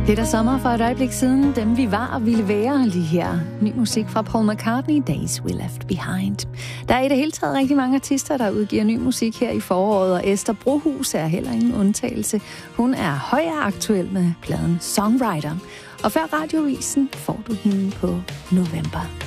Det er der sommer for et øjeblik siden, dem vi var og ville være lige her. Ny musik fra Paul McCartney, Days We Left Behind. Der er i det hele taget rigtig mange artister, der udgiver ny musik her i foråret, og Esther Brohus er heller ingen undtagelse. Hun er højaktuel med pladen Songwriter. Og før Radiovisen får du hende på November.